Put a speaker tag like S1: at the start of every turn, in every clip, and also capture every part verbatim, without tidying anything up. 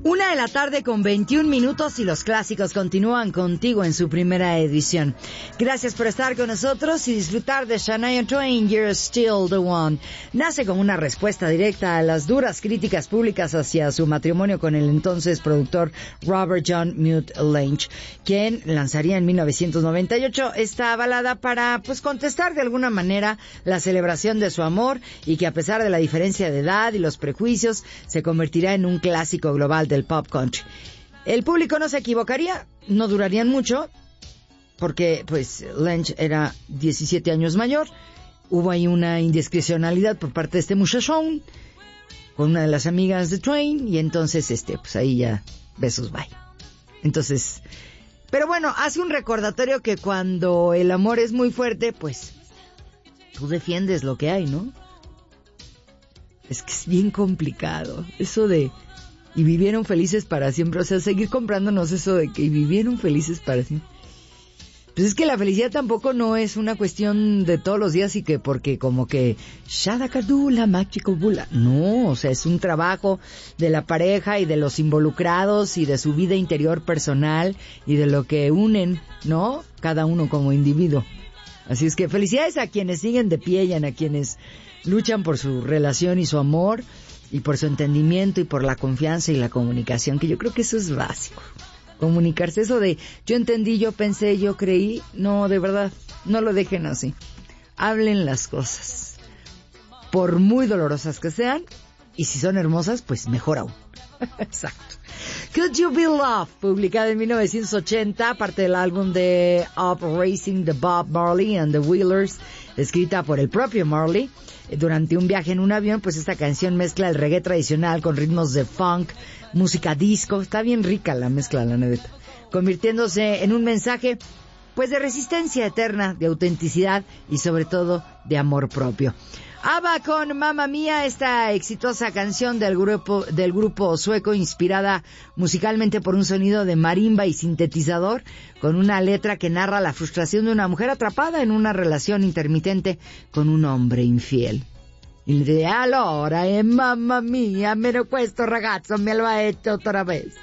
S1: Una de la tarde con veintiún minutos y los clásicos continúan contigo en su primera edición. Gracias por estar con nosotros y disfrutar de Shania Twain, You're Still the One. Nace como una respuesta directa a las duras críticas públicas hacia su matrimonio con el entonces productor Robert John Mute Lange, quien lanzaría en mil novecientos noventa y ocho esta balada para, pues, contestar de alguna manera la celebración de su amor y que a pesar de la diferencia de edad y los prejuicios se convertirá en un clásico global de del pop country. El público no se equivocaría, no durarían mucho, porque pues Lange era diecisiete años mayor, hubo ahí una indiscrecionalidad por parte de este muchachón con una de las amigas de Twain, y entonces este pues ahí ya besos bye. Entonces, pero bueno, hace un recordatorio que cuando el amor es muy fuerte, pues tú defiendes lo que hay, ¿no? Es que es bien complicado eso de y vivieron felices para siempre, o sea, seguir comprándonos eso de que vivieron felices para siempre. Pues es que la felicidad tampoco no es una cuestión de todos los días y que porque como que Shadakadula, Machikobula. No, o sea, es un trabajo de la pareja y de los involucrados y de su vida interior personal y de lo que unen, ¿no? Cada uno como individuo. Así es que felicidades a quienes siguen de pie y a quienes luchan por su relación y su amor y por su entendimiento y por la confianza y la comunicación, que yo creo que eso es básico. Comunicarse, eso de yo entendí, yo pensé, yo creí, no, de verdad, no lo dejen así. Hablen las cosas, por muy dolorosas que sean, y si son hermosas, pues mejor aún. Exacto. Could You Be Loved, publicada en mil novecientos ochenta, parte del álbum de Up Racing de Bob Marley and the Wailers, escrita por el propio Marley. Durante un viaje en un avión, pues esta canción mezcla el reggae tradicional con ritmos de funk, música disco. Está bien rica la mezcla, la neta. Convirtiéndose en un mensaje, pues, de resistencia eterna, de autenticidad y sobre todo de amor propio. ABBA con Mamma Mía, esta exitosa canción del grupo, del grupo sueco, inspirada musicalmente por un sonido de marimba y sintetizador, con una letra que narra la frustración de una mujer atrapada en una relación intermitente con un hombre infiel. Y le dice, allora, eh, mamma mia, meno questo ragazzo me lo ha hecho otra vez.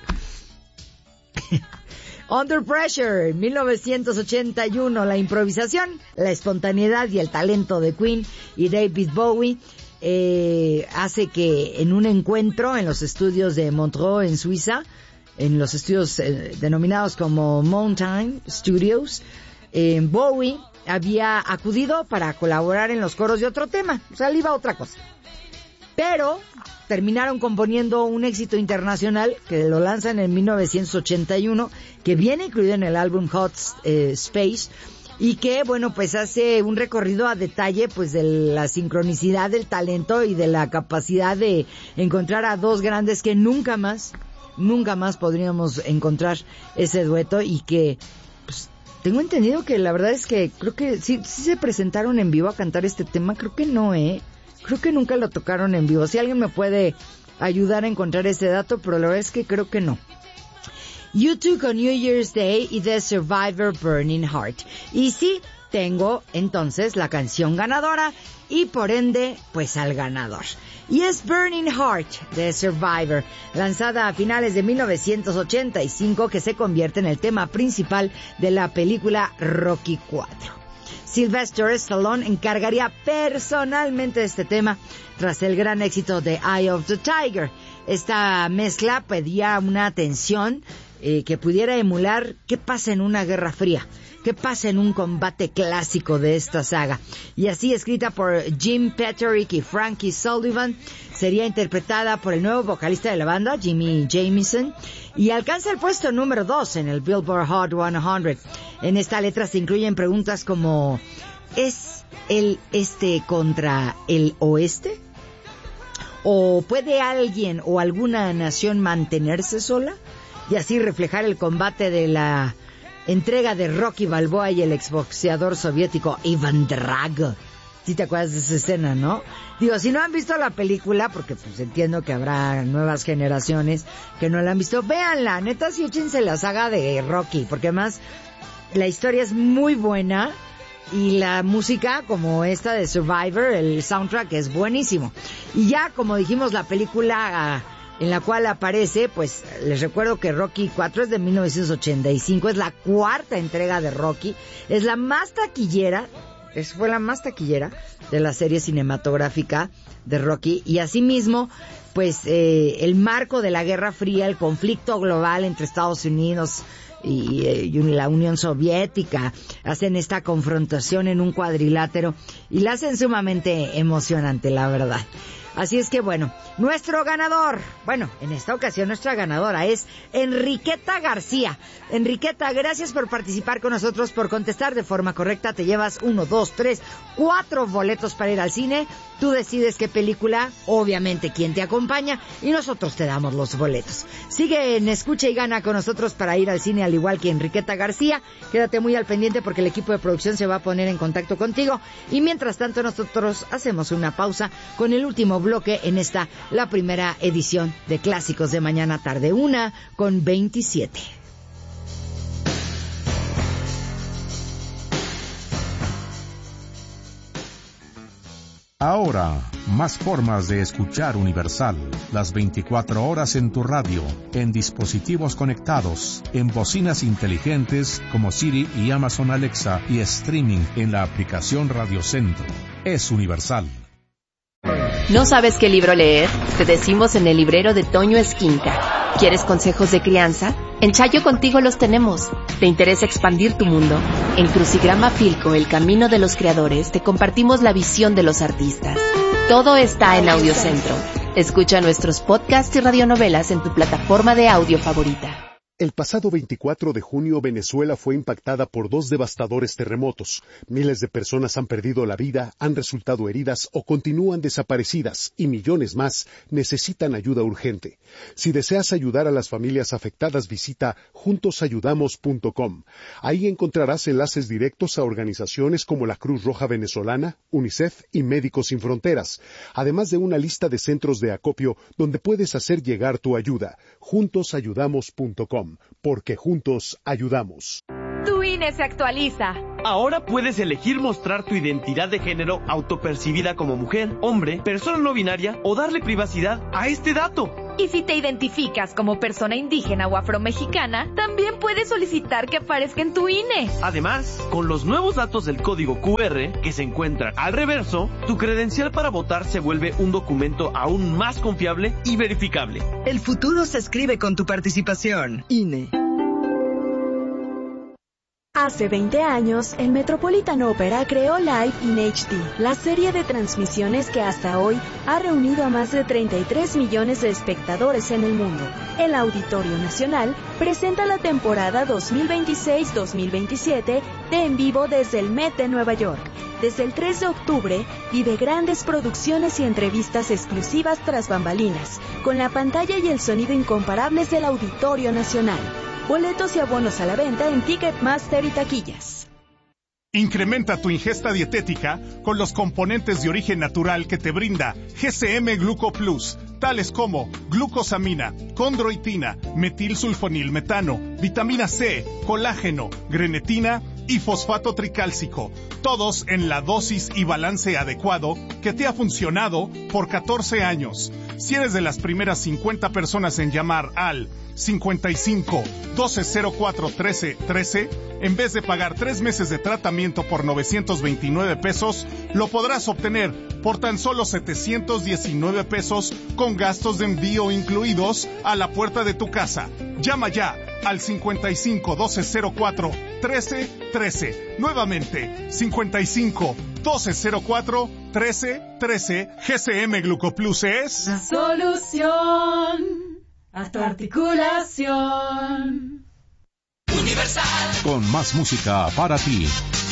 S1: Under Pressure, mil novecientos ochenta y uno, la improvisación, la espontaneidad y el talento de Queen y David Bowie eh, hace que en un encuentro en los estudios de Montreux, en Suiza, en los estudios eh, denominados como Mountain Studios, eh, Bowie había acudido para colaborar en los coros de otro tema, o sea, le iba a otra cosa. Pero terminaron componiendo un éxito internacional que lo lanzan en mil novecientos ochenta y uno, que viene incluido en el álbum Hot eh, Space, y que, bueno, pues hace un recorrido a detalle, pues, de la sincronicidad del talento y de la capacidad de encontrar a dos grandes que nunca más, nunca más podríamos encontrar ese dueto, y que, pues, tengo entendido que la verdad es que creo que sí, sí se presentaron en vivo a cantar este tema, creo que no, ¿eh? Creo que nunca lo tocaron en vivo. Si alguien me puede ayudar a encontrar ese dato, pero la verdad es que creo que no. U dos con New Year's Day y The Survivor Burning Heart. Y sí, tengo entonces la canción ganadora y por ende, pues al ganador. Y es Burning Heart de Survivor, lanzada a finales de mil novecientos ochenta y cinco, que se convierte en el tema principal de la película Rocky cuatro. Sylvester Stallone encargaría personalmente de este tema tras el gran éxito de Eye of the Tiger. Esta mezcla pedía una tensión eh, que pudiera emular qué pasa en una guerra fría, qué pasa en un combate clásico de esta saga. Y así, escrita por Jim Peterick y Frankie Sullivan, sería interpretada por el nuevo vocalista de la banda, Jimmy Jamison, y alcanza el puesto número dos en el Billboard Hot cien. En esta letra se incluyen preguntas como, ¿es el este contra el oeste? ¿O puede alguien o alguna nación mantenerse sola? Y así reflejar el combate de la entrega de Rocky Balboa y el exboxeador soviético Ivan Drago. ¿Sí te acuerdas de esa escena, no? Digo, si no han visto la película, porque pues entiendo que habrá nuevas generaciones que no la han visto, véanla, neta, sí, échense la saga de Rocky, porque además la historia es muy buena y la música, como esta de Survivor, el soundtrack es buenísimo. Y ya, como dijimos, la película en la cual aparece, pues les recuerdo que Rocky cuatro es de mil novecientos ochenta y cinco, es la cuarta entrega de Rocky, es la más taquillera, es, fue la más taquillera de la serie cinematográfica de Rocky, y asimismo, pues eh, el marco de la Guerra Fría, el conflicto global entre Estados Unidos y, eh, y la Unión Soviética, hacen esta confrontación en un cuadrilátero y la hacen sumamente emocionante, la verdad. Así es que bueno, nuestro ganador, bueno, en esta ocasión nuestra ganadora es Enriqueta García. Enriqueta, gracias por participar con nosotros, por contestar de forma correcta. Te llevas uno, dos, tres, cuatro boletos para ir al cine. Tú decides qué película, obviamente quién te acompaña, y nosotros te damos los boletos. Sigue en Escucha y Gana con nosotros para ir al cine, al igual que Enriqueta García. Quédate muy al pendiente porque el equipo de producción se va a poner en contacto contigo. Y mientras tanto nosotros hacemos una pausa con el último bloque en esta, la primera edición de Clásicos de Mañana Tarde, una con veintisiete.
S2: Ahora, más formas de escuchar Universal, las veinticuatro horas en tu radio, en dispositivos conectados, en bocinas inteligentes como Siri y Amazon Alexa, y streaming en la aplicación Radio Centro. Es Universal.
S3: ¿No sabes qué libro leer? Te decimos en el librero de Toño Esquinca. ¿Quieres consejos de crianza? En Chayo Contigo los tenemos. ¿Te interesa expandir tu mundo? En Crucigrama Filco, el camino de los creadores, te compartimos la visión de los artistas. Todo está en Audiocentro. Escucha nuestros podcasts y radionovelas en tu plataforma de audio favorita.
S4: El pasado veinticuatro de junio, Venezuela fue impactada por dos devastadores terremotos. Miles de personas han perdido la vida, han resultado heridas o continúan desaparecidas, y millones más necesitan ayuda urgente. Si deseas ayudar a las familias afectadas, visita juntos ayudamos punto com. Ahí encontrarás enlaces directos a organizaciones como la Cruz Roja Venezolana, UNICEF y Médicos Sin Fronteras, además de una lista de centros de acopio donde puedes hacer llegar tu ayuda. juntos ayudamos punto com. Porque juntos ayudamos.
S5: Tu I N E se actualiza.
S6: Ahora puedes elegir mostrar tu identidad de género autopercibida como mujer, hombre, persona no binaria o darle privacidad a este dato.
S5: Y si te identificas como persona indígena o afromexicana, también puedes solicitar que aparezca en tu I N E.
S6: Además, con los nuevos datos del código Q R que se encuentran al reverso, tu credencial para votar se vuelve un documento aún más confiable y verificable.
S7: El futuro se escribe con tu participación. I N E.
S8: Hace veinte años, el Metropolitan Opera creó Live in H D, la serie de transmisiones que hasta hoy ha reunido a más de treinta y tres millones de espectadores en el mundo. El Auditorio Nacional presenta la temporada dos mil veintiséis dos mil veintisiete de En Vivo desde el Met de Nueva York. Desde el tres de octubre, vive grandes producciones y entrevistas exclusivas tras bambalinas, con la pantalla y el sonido incomparables del Auditorio Nacional. Boletos y abonos a la venta en Ticketmaster y taquillas.
S9: Incrementa tu ingesta dietética con los componentes de origen natural que te brinda G C M Gluco Plus, tales como glucosamina, condroitina, metilsulfonilmetano, vitamina C, colágeno, grenetina y fosfato tricálcico, todos en la dosis y balance adecuado que te ha funcionado por catorce años. Si eres de las primeras cincuenta personas en llamar al cincuenta y cinco, doce cero cuatro, trece, trece, en vez de pagar tres meses de tratamiento por novecientos veintinueve pesos, lo podrás obtener por tan solo setecientos diecinueve pesos con gastos de envío incluidos a la puerta de tu casa. Llama ya al cincuenta y cinco, doce cero cuatro, trece, trece. Nuevamente, cincuenta y cinco, doce cero cuatro, trece, trece. G C M Glucoplus es
S10: la solución a tu articulación.
S2: Universal. Con más música para ti.